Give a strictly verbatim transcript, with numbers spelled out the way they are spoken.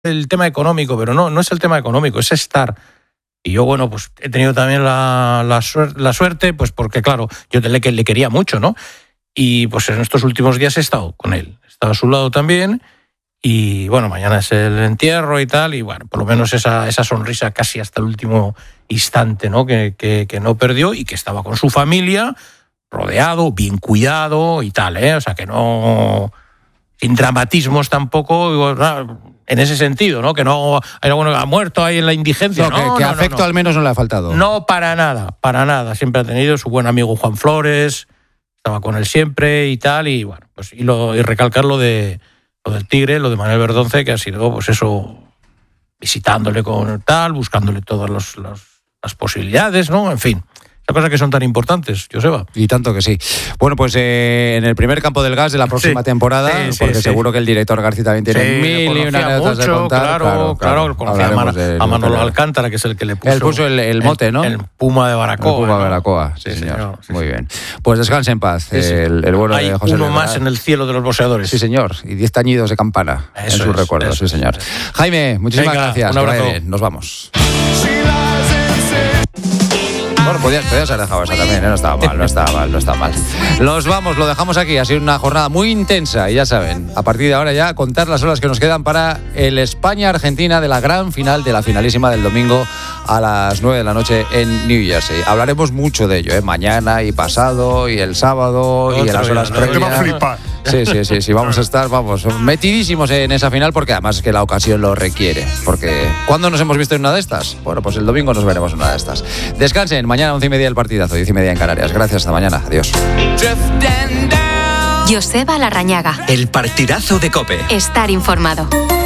el tema económico, pero no, no es el tema económico, es estar. Y yo, bueno, pues he tenido también la, la, suerte, la suerte, pues porque, claro, yo le, le quería mucho, ¿no? Y pues en estos últimos días he estado con él. He estado a su lado también. Y bueno, mañana es el entierro y tal. Y bueno, por lo menos esa, esa sonrisa casi hasta el último instante, ¿no? Que, que, que no perdió y que estaba con su familia, rodeado, bien cuidado y tal, ¿eh? O sea, que no... sin dramatismos tampoco... En ese sentido, ¿no? Que no hay alguno que ha muerto ahí en la indigencia. No, no, que, que no, afecto no, no. al menos no le ha faltado. No, para nada, para nada. Siempre ha tenido su buen amigo Juan Flores, estaba con él siempre y tal, y bueno, pues y, lo, y recalcar lo de lo del Tigre, lo de Manuel Verdonce, que ha sido, pues eso, visitándole con tal, buscándole todas los, los, las posibilidades, ¿no? En fin. Cosas que son tan importantes, Joseba. Y tanto que sí. Bueno, pues eh, en el primer campo del gas de la próxima sí, temporada, sí, sí, porque sí. seguro que el director García también tiene sí, mil y una anécdotas de contar. Claro, claro, claro. Conocía a, Mar- a Manolo Alcántara, que es el que le puso... Él puso el, el mote, ¿no? El, el Puma de Baracoa. El Puma de ¿no? Baracoa, sí, sí señor. señor. Sí, Muy sí. bien. Pues descanse en paz, sí, sí. El, el bueno Hay de José uno Leonard. más en el cielo de los boxeadores. Sí, señor. Y diez tañidos de campana eso en sus es, recuerdos, sí, señor. Es. Jaime, muchísimas Venga, gracias. Un abrazo. Nos vamos. Bueno, podías, podías haber dejado esa también, ¿eh? No estaba mal, no estaba mal, no estaba mal. Los vamos, lo dejamos aquí, ha sido una jornada muy intensa y ya saben, a partir de ahora ya contar las horas que nos quedan para el España-Argentina de la gran final de la finalísima del domingo a las nueve de la noche en New Jersey. Hablaremos mucho de ello, ¿eh? Mañana y pasado y el sábado Otra y en las horas vida, previas. Va a flipar. Sí, sí, sí, sí, vamos a estar, vamos, metidísimos en esa final porque además es que la ocasión lo requiere. Porque ¿cuándo nos hemos visto en una de estas? Bueno, pues el domingo nos veremos en una de estas. Descansen, mañana once y media el partidazo, diez y media en Canarias. Gracias, hasta mañana, adiós. Joseba Larrañaga. El partidazo de COPE. Estar informado.